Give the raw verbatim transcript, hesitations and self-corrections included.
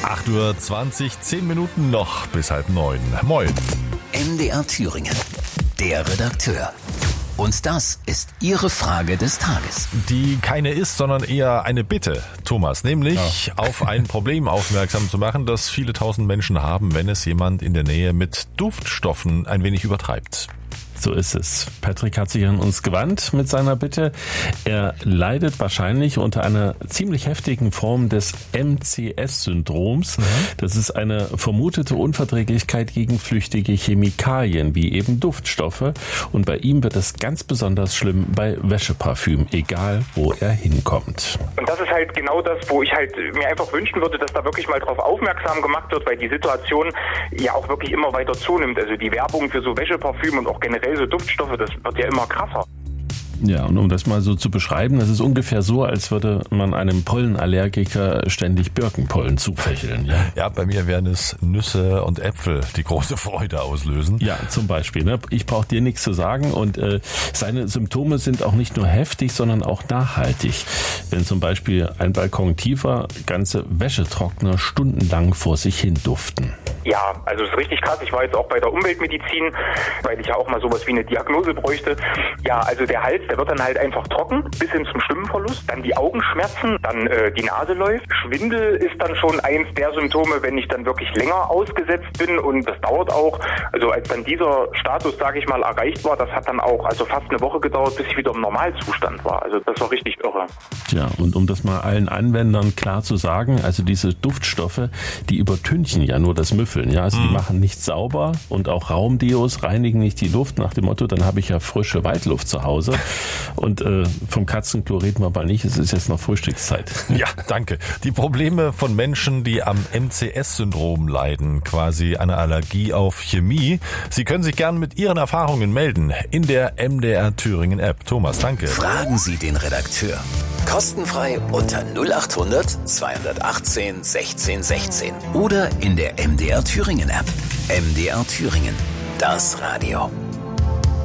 acht Uhr zwanzig, zehn Minuten noch bis halb neun. Moin. M D R Thüringen, der Redakteur. Und das ist Ihre Frage des Tages. Die keine ist, sondern eher eine Bitte, Thomas. Nämlich ja. auf ein Problem aufmerksam zu machen, das viele tausend Menschen haben, wenn es jemand in der Nähe mit Duftstoffen ein wenig übertreibt. So ist es. Patrick hat sich an uns gewandt mit seiner Bitte. Er leidet wahrscheinlich unter einer ziemlich heftigen Form des M C S-Syndroms. Mhm. Das ist eine vermutete Unverträglichkeit gegen flüchtige Chemikalien, wie eben Duftstoffe. Und bei ihm wird es ganz besonders schlimm bei Wäscheparfüm, egal wo er hinkommt. Und das ist halt genau das, wo ich halt mir einfach wünschen würde, dass da wirklich mal drauf aufmerksam gemacht wird, weil die Situation ja auch wirklich immer weiter zunimmt. Also die Werbung für so Wäscheparfüm und auch generell so Duftstoffe, das wird ja immer krasser. Ja, und um das mal so zu beschreiben, das ist ungefähr so, als würde man einem Pollenallergiker ständig Birkenpollen zufächeln. Ja, ja, bei mir wären es Nüsse und Äpfel, die große Freude auslösen. Ja, zum Beispiel. Ne? Ich brauche dir nichts zu sagen und äh, seine Symptome sind auch nicht nur heftig, sondern auch nachhaltig. Wenn zum Beispiel ein Balkon tiefer ganze Wäschetrockner stundenlang vor sich hin duften. Ja, also das ist richtig krass. Ich war jetzt auch bei der Umweltmedizin, weil ich ja auch mal sowas wie eine Diagnose bräuchte. Ja, also der Hals, der wird dann halt einfach trocken, bis hin zum Stimmenverlust, dann die Augenschmerzen, dann äh, die Nase läuft. Schwindel ist dann schon eins der Symptome, wenn ich dann wirklich länger ausgesetzt bin, und das dauert auch. Also als dann dieser Status, sage ich mal, erreicht war, das hat dann auch also fast eine Woche gedauert, bis ich wieder im Normalzustand war. Also das war richtig irre. Ja, und um das mal allen Anwendern klar zu sagen, also diese Duftstoffe, die übertünchen ja nur das Müffeln. Ja, also die machen nicht sauber, und auch Raumdeos reinigen nicht die Luft nach dem Motto, dann habe ich ja frische Waldluft zu Hause. Und äh, vom Katzenklo reden wir mal nicht, es ist jetzt noch Frühstückszeit. Ja, danke. Die Probleme von Menschen, die am M C S-Syndrom leiden, quasi eine Allergie auf Chemie. Sie können sich gern mit Ihren Erfahrungen melden in der M D R Thüringen App. Thomas, danke. Fragen Sie den Redakteur. Kostenfrei unter null acht hundert, zweihundertachtzehn, sechzehn sechzehn oder in der M D R Thüringen App. M D R Thüringen, das Radio.